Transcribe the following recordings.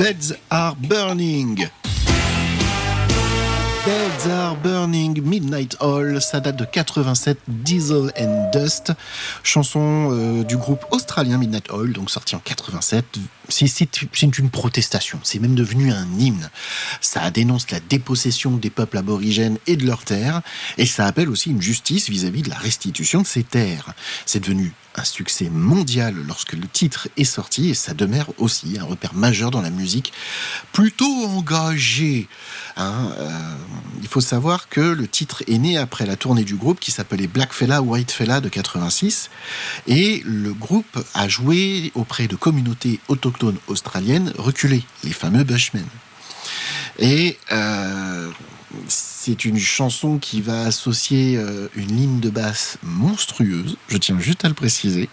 Beds Are Burning. Beds Are Burning, Midnight Oil, ça date de 87, Diesel and Dust, chanson du groupe australien Midnight Oil, donc sorti en 87. C'est une protestation, c'est même devenu un hymne. Ça dénonce la dépossession des peuples aborigènes et de leurs terres, et ça appelle aussi une justice vis-à-vis de la restitution de ces terres. C'est devenu un succès mondial lorsque le titre est sorti, et ça demeure aussi un repère majeur dans la musique, plutôt engagée. Il faut savoir que le titre est né après la tournée du groupe qui s'appelait Black Fella, White Fella de 86, et le groupe a joué auprès de communautés autochtones australiennes reculées, les fameux Bushmen. Et c'est une chanson qui va associer une ligne de basse monstrueuse, je tiens juste à le préciser.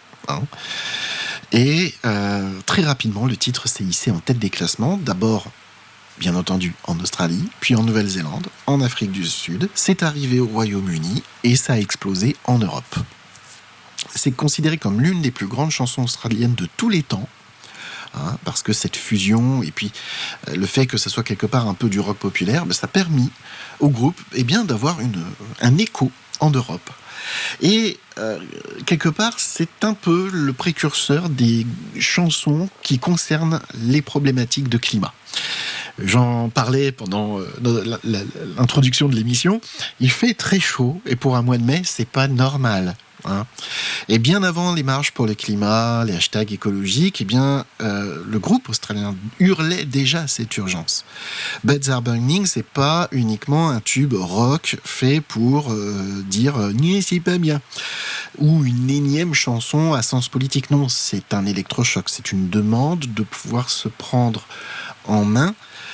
Et très rapidement, le titre s'est hissé en tête des classements, d'abord bien entendu en Australie, puis en Nouvelle-Zélande, en Afrique du Sud, c'est arrivé au Royaume-Uni et ça a explosé en Europe. C'est considéré comme l'une des plus grandes chansons australiennes de tous les temps, parce que cette fusion et puis le fait que ça soit quelque part un peu du rock populaire, ça a permis au groupe d'avoir un écho en Europe. Et quelque part, c'est un peu le précurseur des chansons qui concernent les problématiques de climat. J'en parlais pendant l'introduction de l'émission. Il fait très chaud et pour un mois de mai, c'est pas normal. Et bien avant les marches pour le climat, les hashtags écologiques, le groupe australien hurlait déjà cette urgence. Beds Are Burning, c'est pas uniquement un tube rock fait pour dire « c'est pas bien » ou une énième chanson à sens politique. Non, c'est un électrochoc, c'est une demande de pouvoir se prendre en main,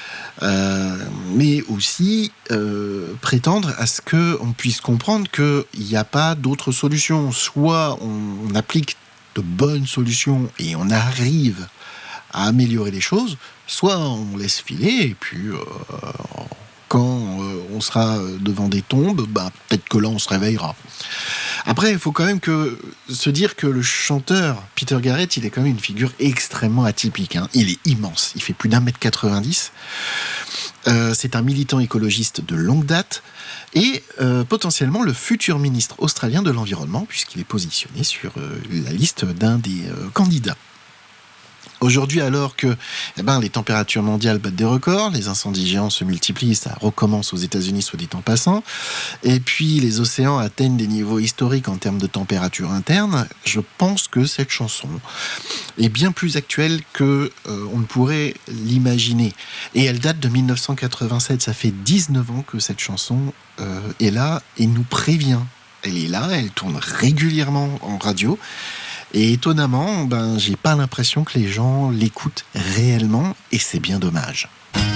mais aussi prétendre à ce qu'on puisse comprendre qu'il n'y a pas d'autre solution. Soit on applique de bonnes solutions et on arrive à améliorer les choses, soit on laisse filer et puis quand on sera devant des tombes, peut-être que là on se réveillera. Après, il faut quand même se dire que le chanteur Peter Garrett, il est quand même une figure extrêmement atypique. Il est immense, il fait plus d'1m90. C'est un militant écologiste de longue date et potentiellement le futur ministre australien de l'Environnement, puisqu'il est positionné sur la liste d'un des candidats. Aujourd'hui, alors que les températures mondiales battent des records, les incendies géants se multiplient, ça recommence aux États-Unis, soit dit en passant, et puis les océans atteignent des niveaux historiques en termes de température interne, je pense que cette chanson est bien plus actuelle que on ne pourrait l'imaginer. Et elle date de 1987, ça fait 19 ans que cette chanson est là et nous prévient. Elle est là, elle tourne régulièrement en radio. Et étonnamment, j'ai pas l'impression que les gens l'écoutent réellement, et c'est bien dommage.